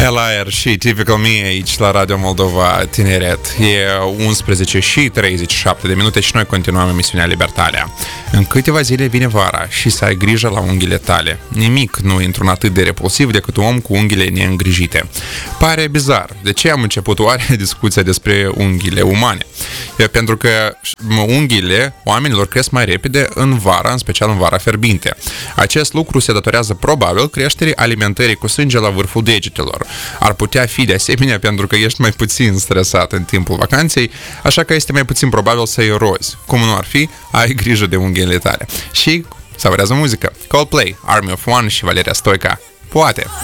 Hellaier și Typical Me aici la Radio Moldova Tineret. E 11 și 37 de minute și noi continuăm emisiunea Libertalia. În câteva zile vine vara și să ai grijă la unghiile tale. Nimic nu e într-un atât de repulsiv decât un om cu unghiile neîngrijite. Pare bizar. De ce am început oare discuția despre unghiile umane? Pentru că unghiile oamenilor cresc mai repede în vara, în special în vara fierbinte. Acest lucru se datorează probabil creșterii alimentării cu sânge la vârful degetelor. Ar putea fi de asemenea pentru că ești mai puțin stresat în timpul vacanței, așa că este mai puțin probabil să erozi. Cum nu ar fi, ai grijă de unghiile tale. Și savărează muzică. Coldplay, Army of One și Valeria Stoica. Poate!